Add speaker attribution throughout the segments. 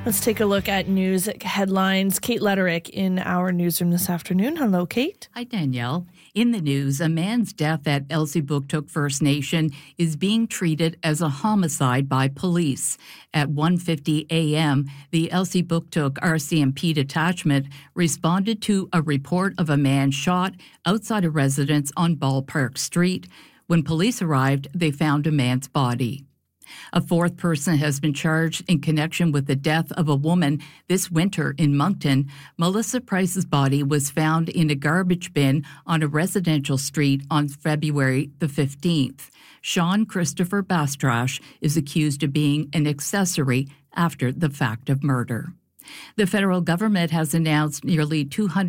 Speaker 1: Let's take a look at news headlines. Kate Letterick in our newsroom this afternoon. Hello, Kate.
Speaker 2: Hi, Danielle. In the news, a man's death at Elsipogtog First Nation is being treated as a homicide by police. At 1:50 a.m., the Elsipogtog RCMP detachment responded to a report of a man shot outside a residence on Ballpark Street. When police arrived, they found a man's body. A fourth person has been charged in connection with the death of a woman this winter in Moncton. Melissa Price's body was found in a garbage bin on a residential street on February the 15th. Sean Christopher Bastrash is accused of being an accessory after the fact of murder. The federal government has announced nearly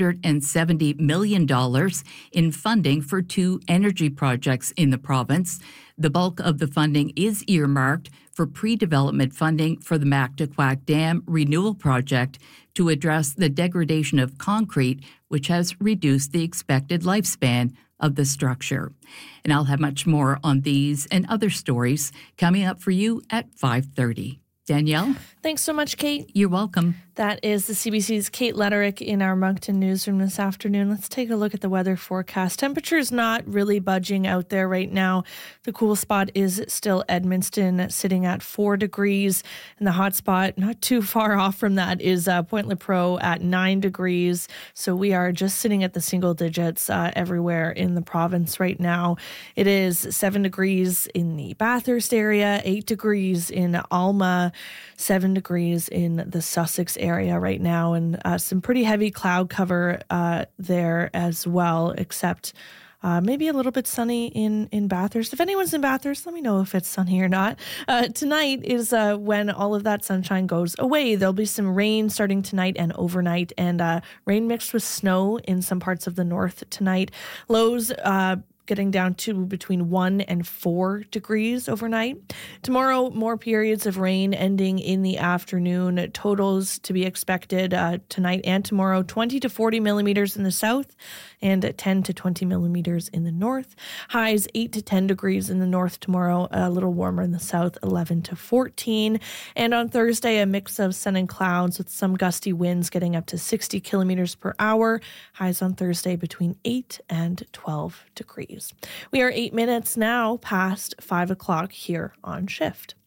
Speaker 2: $270 million in funding for 2 energy projects in the province. The bulk of the funding is earmarked for pre-development funding for the Mactaquac Dam Renewal Project to address the degradation of concrete, which has reduced the expected lifespan of the structure. And I'll have much more on these and other stories coming up for you at 5:30. Danielle?
Speaker 1: Thanks so much, Kate.
Speaker 2: You're welcome.
Speaker 1: That is the CBC's Kate Letterick in our Moncton newsroom this afternoon. Let's take a look at the weather forecast. Temperature's not really budging out there right now. The cool spot is still Edmundston, sitting at 4 degrees. And the hot spot, not too far off from that, is Point Lepreau at 9 degrees. So we are just sitting at the single digits everywhere in the province right now. It is 7 degrees in the Bathurst area, 8 degrees in Alma, 7 degrees in the Sussex area right now, and some pretty heavy cloud cover there as well, except maybe a little bit sunny in Bathurst. If anyone's in Bathurst, let me know if it's sunny or not. Tonight is when all of that sunshine goes away. There'll be some rain starting tonight and overnight, and rain mixed with snow in some parts of the north tonight. Lows getting down to between 1 and 4 degrees overnight. Tomorrow, more periods of rain ending in the afternoon. Totals to be expected tonight and tomorrow, 20 to 40 millimeters in the south and 10 to 20 millimeters in the north. Highs 8 to 10 degrees in the north tomorrow, a little warmer in the south, 11 to 14. And on Thursday, a mix of sun and clouds with some gusty winds getting up to 60 kilometers per hour. Highs on Thursday between 8 and 12 degrees. We are 8 minutes now past 5 o'clock here on Shift.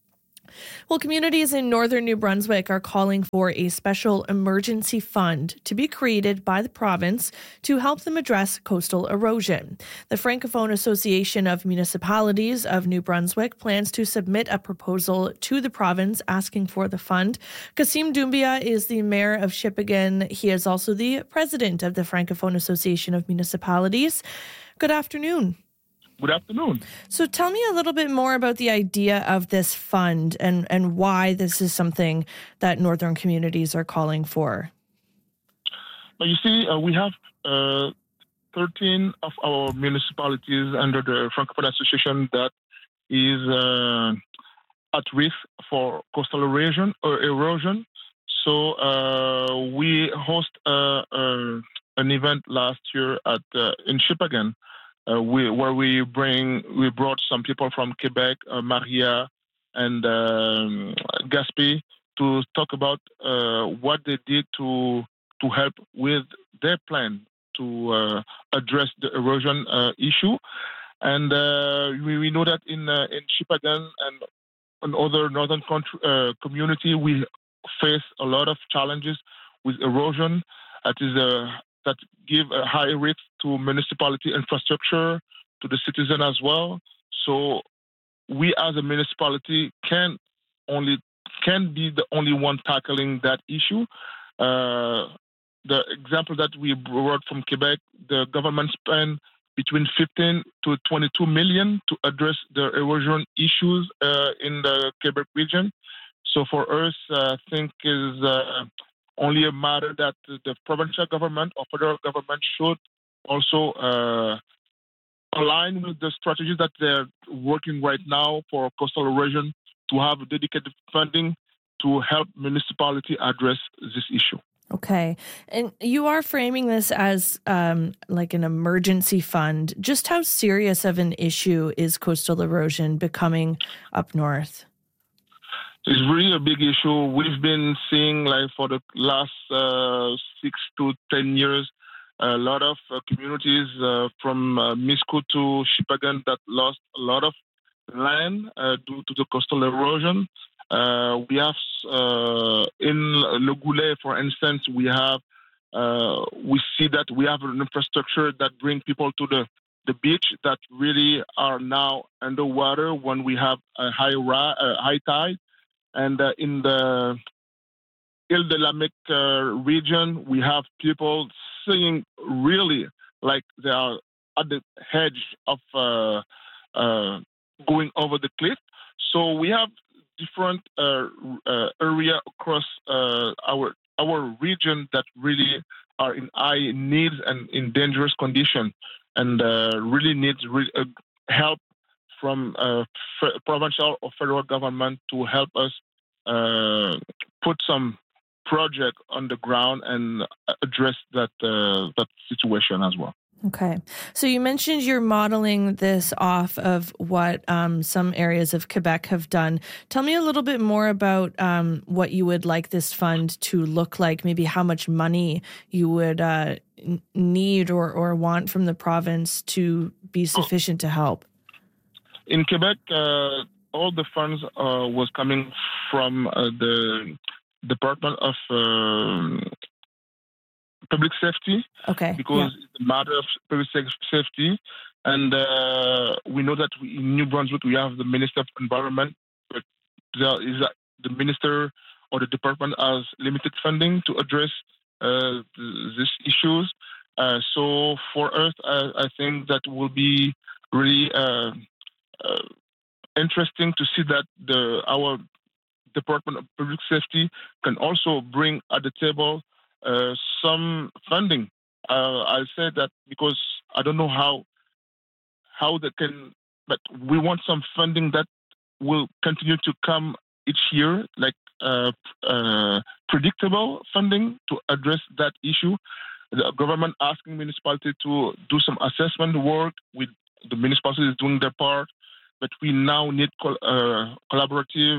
Speaker 1: Well, communities in northern New Brunswick are calling for a special emergency fund to be created by the province to help them address coastal erosion. The Francophone Association of Municipalities of New Brunswick plans to submit a proposal to the province asking for the fund. Kasim Doumbia is the mayor of Shippagan. He is also the president of the Francophone Association of Municipalities. Good afternoon.
Speaker 3: Good afternoon.
Speaker 1: So tell me a little bit more about the idea of this fund and why this is something that northern communities are calling for.
Speaker 3: Well, you see, we have 13 of our municipalities under the Francophone Association that is at risk for coastal erosion. So we host an event last year in Shippagan. Where we brought some people from Quebec, Maria, and Gaspé to talk about what they did to help with their plan to address the erosion issue. And we know that in Shippagan and in other northern community, we face a lot of challenges with erosion. That give a high risk to municipality infrastructure, to the citizen as well. So we as a municipality can be the only one tackling that issue. The example that we brought from Quebec, the government spent between 15 to 22 million to address the erosion issues in the Quebec region. So for us, I think is only a matter that the provincial government or federal government should also align with the strategies that they're working right now for coastal erosion to have dedicated funding to help municipality address this issue.
Speaker 1: Okay. And you are framing this as like an emergency fund. Just how serious of an issue is coastal erosion becoming up north?
Speaker 3: It's really a big issue. We've been seeing, like, for the last 6 to 10 years, a lot of communities from Miscou to Shippagan that lost a lot of land due to the coastal erosion. We have in Le Goulet, for instance, we see that we have an infrastructure that brings people to the beach that really are now underwater when we have a high tide. And in the Ile de la Mecque region, we have people seeing really like they are at the edge of going over the cliff. So we have different area across our region that really are in high needs and in dangerous condition, and really needs help from provincial or federal government to help us put some project on the ground and address that situation as well.
Speaker 1: Okay. So you mentioned you're modeling this off of what some areas of Quebec have done. Tell me a little bit more about what you would like this fund to look like, maybe how much money you would need or want from the province to be sufficient to help.
Speaker 3: In Quebec, all the funds was coming from the Department of Public Safety.
Speaker 1: Okay.
Speaker 3: Because it's a matter of public safety. And we know that in New Brunswick, we have the Minister of Environment, but the minister or the department has limited funding to address these issues. So for us, I think that will be really interesting to see that our Department of Public Safety can also bring at the table some funding. I'll say that because I don't know how they can, but we want some funding that will continue to come each year, like predictable funding to address that issue. The government asking municipality to do some assessment work, with the municipalities doing their part, but we now need a collaborative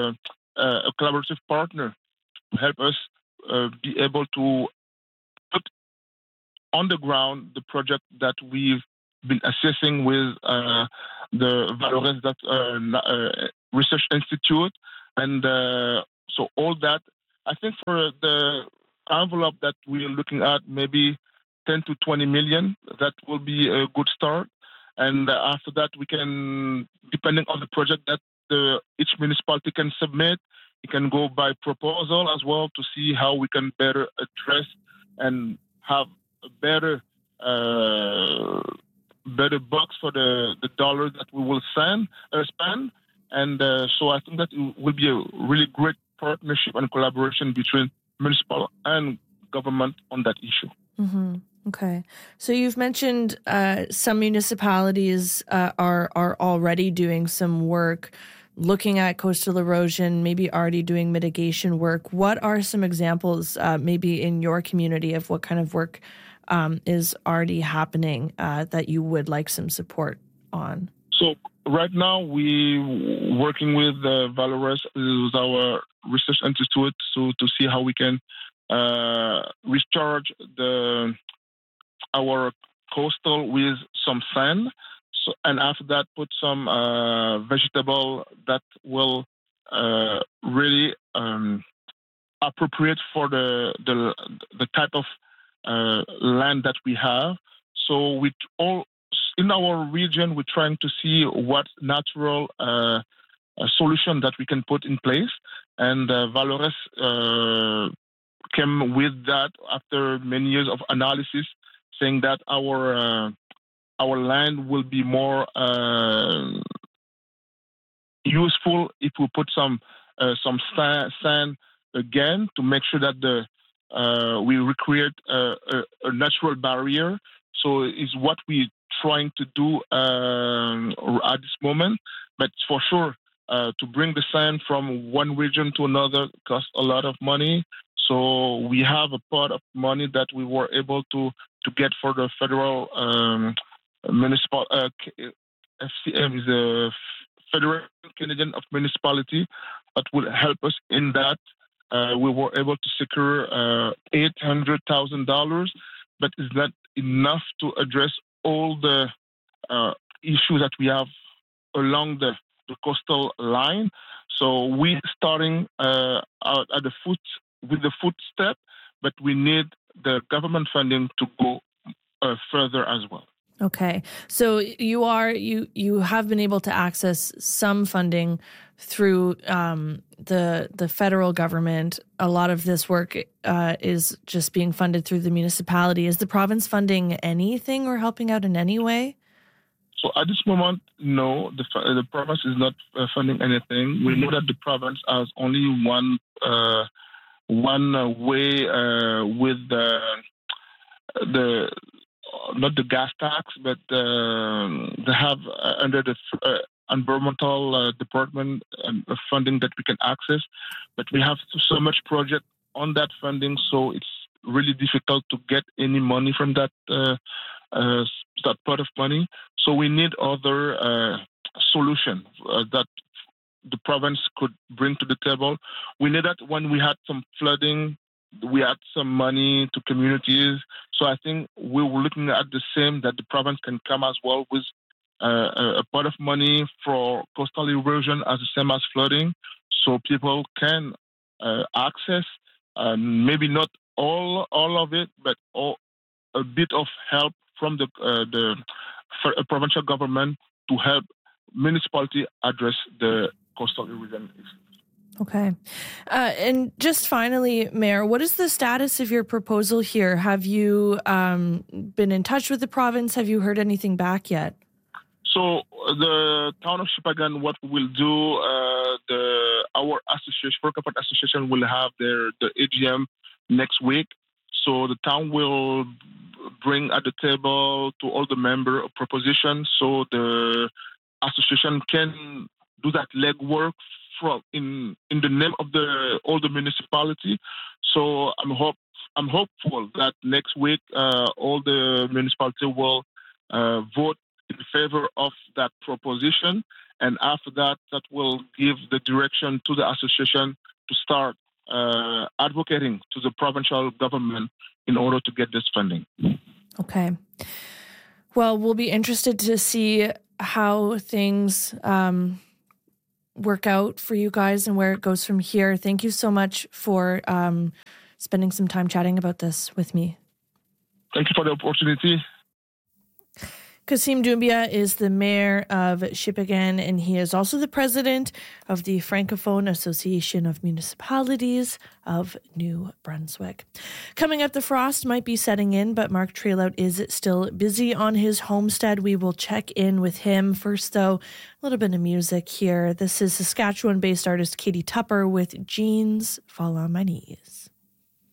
Speaker 3: partner to help us be able to put on the ground the project that we've been assessing with the Valores Research Institute. And so all that, I think for the envelope that we're looking at, maybe 10 to 20 million, that will be a good start. And after that, we can, depending on the project that each municipality can submit, it can go by proposal as well to see how we can better address and have a better bucks for the dollar that we will spend. And so I think that it will be a really great partnership and collaboration between municipal and government on that issue.
Speaker 1: Mm-hmm. Okay. So you've mentioned some municipalities are already doing some work looking at coastal erosion, maybe already doing mitigation work. What are some examples maybe in your community of what kind of work is already happening that you would like some support on?
Speaker 3: So right now we working with Valores, with our research institute, to see how we can recharge our coastal with some sand. So, and after that, put some vegetable that will really appropriate for the type of land that we have. So in our region, we're trying to see what natural solution that we can put in place. And Valores came with that after many years of analysis, saying that our land will be more useful if we put some sand again to make sure that we recreate a natural barrier. So it's what we're trying to do at this moment. But for sure, to bring the sand from one region to another costs a lot of money. So we have a pot of money that we were able to get for the federal municipal FCM is the Federal Canadian of Municipality that will help us in that. We were able to secure $800,000, but it's not enough to address all the issues that we have along the coastal line. So we're starting out at with the footstep, but we need the government funding to go further as well.
Speaker 1: Okay, so you have been able to access some funding through the federal government. A lot of this work is just being funded through the municipality. Is the province funding anything or helping out in any way?
Speaker 3: So at this moment, no, the province is not funding anything. We know that the province has only one way with the not the gas tax, but they have under the environmental department funding that we can access. But we have so much project on that funding, so it's really difficult to get any money from that pot of money. So we need other solution that the province could bring to the table. We know that when we had some flooding, we had some money to communities. So I think we were looking at the same, that the province can come as well with a pot of money for coastal erosion as the same as flooding. So people can access, maybe not all of it, but a bit of help from the provincial government to help municipality address the coastal erosion issue.
Speaker 1: Okay. And just finally, Mayor, what is the status of your proposal here? Have you been in touch with the province? Have you heard anything back yet?
Speaker 3: So the town of Shippagan, what we will do, our association, Fur-Kapot Association, will have the AGM next week. So the town will bring at the table to all the member a proposition, so the association can do that legwork in the name of all the municipality. So I'm hopeful that next week all the municipality will vote in favor of that proposition, and after that will give the direction to the association to start advocating to the provincial government in order to get this funding.
Speaker 1: Okay. Well, we'll be interested to see how things work out for you guys and where it goes from here. Thank you so much for spending some time chatting about this with me.
Speaker 3: Thank you for the opportunity.
Speaker 1: Kassim Doumbia is the mayor of Shippagan, and he is also the president of the Francophone Association of Municipalities of New Brunswick. Coming up, the frost might be setting in, but Mark Trailout is still busy on his homestead. We will check in with him. First, though, a little bit of music here. This is Saskatchewan-based artist Katie Tupper with Jeans Fall on My Knees.